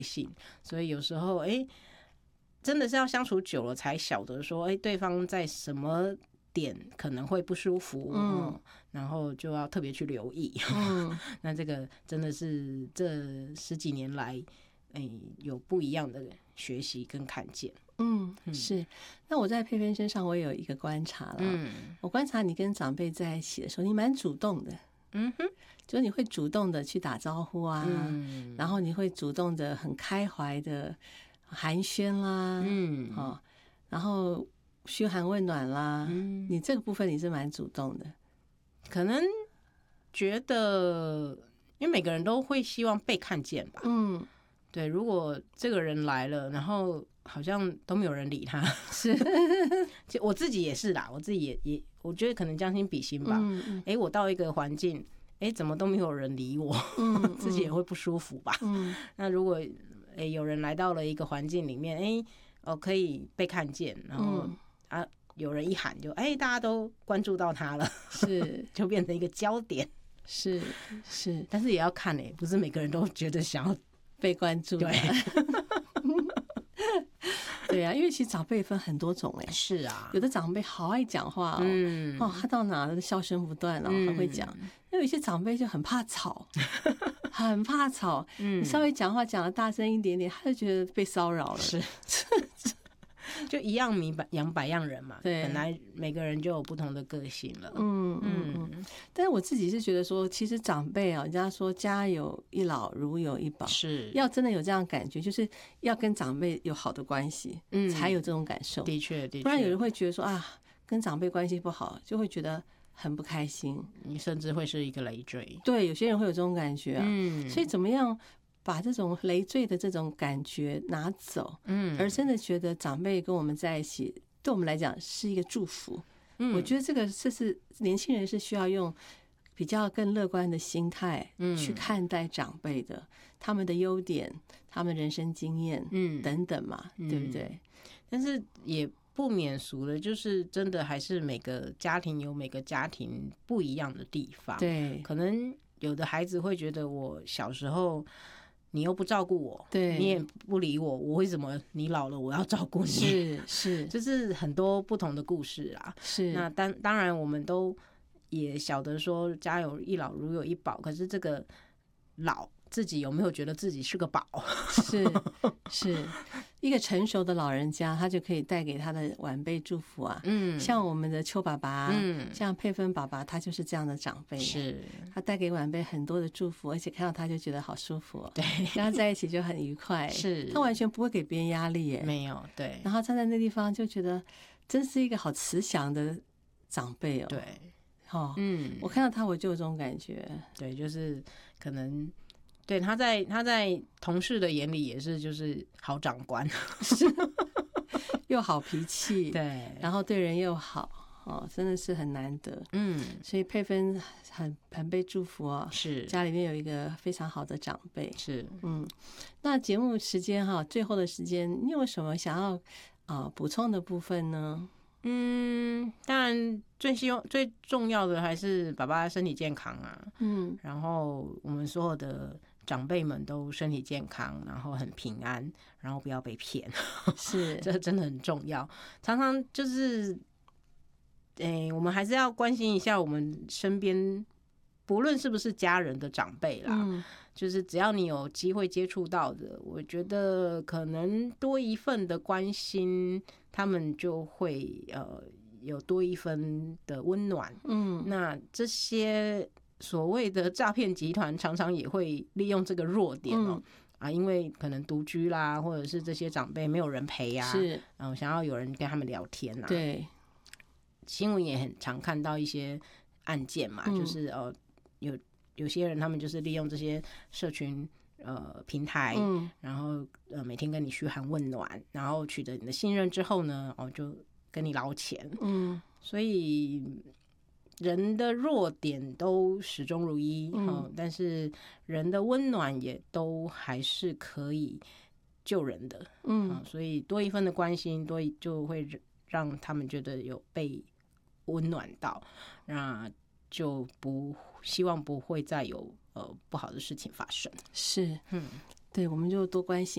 性，所以有时候真的是要相处久了才晓得说对方在什么点可能会不舒服，然后就要特别去留意。那这个真的是这10几年来有不一样的学习跟看见。 是。那我在佩芬身上我也有一个观察了，我观察你跟长辈在一起的时候，你蛮主动的。就是你会主动的去打招呼啊，然后你会主动的很开怀的寒暄啦，然后嘘寒问暖啦，你这个部分你是蛮主动的。 可能觉得因为每个人都会希望被看见吧，对，如果这个人来了，然后好像都没有人理他，是，我自己也是啦，我自己也，我觉得可能将心比心吧。我到一个环境，怎么都没有人理我，自己也会不舒服吧。那如果有人来到了一个环境里面，可以被看见，然后有人一喊就大家都关注到他了，是，就变成一个焦点。 是， 但是也要看不是每个人都觉得想要被关注。对。对啊，因为其实长辈分很多种是啊， 有的长辈好爱讲话他到哪都笑声不断很会讲。那有些长辈就很怕吵，很怕吵，你稍微讲话讲得大声一点点，他就觉得被骚扰了。是。 就一样米养百样人嘛，对，本来每个人就有不同的个性了。 但是我自己是觉得说，其实长辈人家说家有一老如有一宝， 是要真的有这样感觉，就是要跟长辈有好的关系，才有这种感受。 的确， 不然有人会觉得说跟长辈关系不好，就会觉得很不开心， 你甚至会是一个累赘。 对，有些人会有这种感觉所以怎么样把这种累赘的这种感觉拿走，而真的觉得长辈跟我们在一起，对我们来讲是一个祝福。我觉得这是年轻人是需要用比较更乐观的心态去看待长辈的，他们的优点，他们人生经验等等嘛，对不对？ 但是也不免俗的，就是真的还是每个家庭有每个家庭不一样的地方。 对， 可能有的孩子会觉得我小时候你又不照顾我， 对， 你也不理我，我为什么你老了我要照顾你？ 是， 就是很多不同的故事啊。 是， 那当然我们都也晓得说家有一老如有一宝，可是这个老自己有没有觉得自己是个宝？ 是一个成熟的老人家，他就可以带给他的晚辈祝福啊。像我们的邱爸爸，像佩芬爸爸，他就是这样的长辈， 是他带给晚辈很多的祝福，而且看到他就觉得好舒服， 对， 跟他在一起就很愉快，是他完全不会给别人压力耶， 没有，对。 然后站在那地方就觉得真是一个好慈祥的长辈对， 我看到他我就有这种感觉， 对，就是可能。对，他在同事的眼里也是就是好长官， 又好脾气， 对， 然后对人又好真的是很难得。所以佩芬很被祝福是家里面有一个非常好的长辈。 是， 那节目时间最后的时间，你有什么想要补充的部分呢？ 当然最重要的还是爸爸身体健康啊。然后我们所有的长辈们都身体健康，然后很平安，然后不要被骗，是这真的很重要。常常就是我们还是要关心一下我们身边不论是不是家人的长辈啦，就是只要你有机会接触到的，我觉得可能多一份的关心，他们就会有多一分的温暖。那这些所谓的诈骗集团常常也会利用这个弱点因为可能独居啦，或者是这些长辈没有人陪啊，是想要有人跟他们聊天啊。对，新闻也很常看到一些案件嘛，就是有些人他们就是利用这些社群平台，然后每天跟你嘘寒问暖，然后取得你的信任之后呢，就跟你捞钱。所以人的弱点都始终如一，但是人的温暖也都还是可以救人的。所以多一份的关心，就会让他们觉得有被温暖到，那就希望不会再有不好的事情发生。是，对，我们就多关心。